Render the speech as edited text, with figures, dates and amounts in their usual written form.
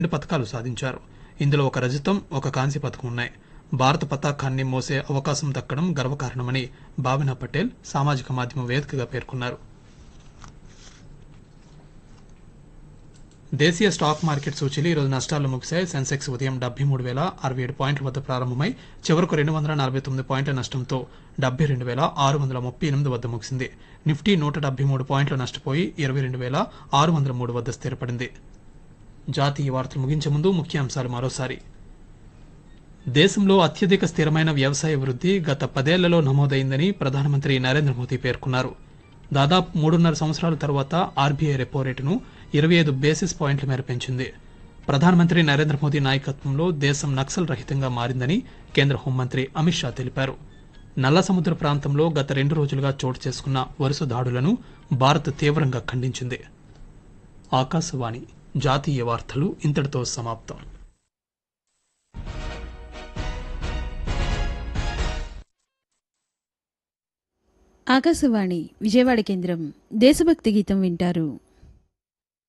2 పతకాలు సాధించారు. ఇందులో ఒక రజతం, ఒక కాంస్య పతకం ఉన్నాయి. భారత పతాకాన్ని మోసే అవకాశం దక్కడం గర్వకారణమని భావనా పటేల్ సామాజిక మాధ్యమం వేదికగా పేర్కొన్నారు. దేశీయ స్టాక్ మార్కెట్ సూచీలు ఈరోజు నష్టాల్లో ముగిశాయి. సెన్సెక్స్ ఉదయం 73,067 పాయింట్ల వద్ద ప్రారంభమై చివరకు 249 పాయింట్ల నష్టంతో 72,638 వద్ద ముగిసింది. నిఫ్టీ 173 పాయింట్లు నష్టపోయి 22,603 వద్ద స్థిరపడింది. జాతీయ వార్తలు ముగించే ముందు ముఖ్యాంశాలు మరోసారి. దేశంలో అత్యధిక స్థిరమైన వ్యవసాయ వృద్ధి గత 10 ఏళ్లలో నమోదైందని ప్రధానమంత్రి నరేంద్ర మోదీ పేర్కొన్నారు. దాదాపు 3.5 సంవత్సరాల తర్వాత ఆర్బీఐ రెపో రేటును 25 బేసిస్ పాయింట్ల మేర పెంచింది. ప్రధానమంత్రి నరేంద్ర మోదీ నాయకత్వంలో దేశం నక్సల్ రహితంగా మారిందని కేంద్ర హోంమంత్రి అమిత్ షా తెలిపారు. నల్ల సముద్ర ప్రాంతంలో గత 2 రోజులుగా చోటు చేసుకున్న వరుస దాడులను భారత్ తీవ్రంగా ఖండించింది. ఆకాశవాణి జాతీయ వార్తలు ఇంతటితో సమాప్తం. ఆకాశవాణి విజయవాడ కేంద్రం దేశభక్తి గీతం వింటారు.